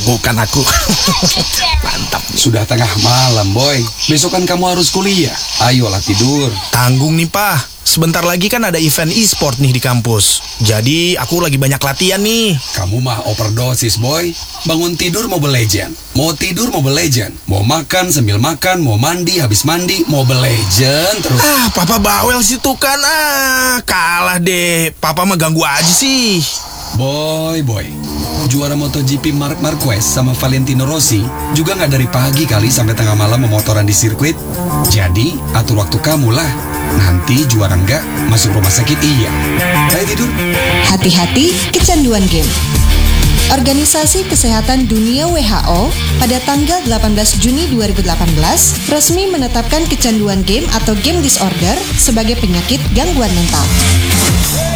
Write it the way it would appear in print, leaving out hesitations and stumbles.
Bukan aku. Mantap. Sudah tengah malam, boy. Besok kan kamu harus kuliah. Ayolah tidur. Tanggung nih, Pak. Sebentar lagi kan ada event e-sport nih di kampus. Jadi aku lagi banyak latihan nih. Kamu mah overdosis, boy. Bangun tidur Mobile Legend. Mau tidur Mobile Legend. Mau makan sambil makan. Mau mandi habis mandi. Mobile Legend terus. Papa bawel sih tuh kan. Kalah deh. Papa mah ganggu aja sih. Boy. Juara MotoGP Marc Marquez sama Valentino Rossi juga nggak dari pagi kali sampai tengah malam memotoran di sirkuit. Jadi, atur waktu kamu lah. Nanti juara nggak, masuk rumah sakit iya. Ayo tidur. Hati-hati kecanduan game. Organisasi Kesehatan Dunia WHO pada tanggal 18 Juni 2018 resmi menetapkan kecanduan game atau game disorder sebagai penyakit gangguan mental.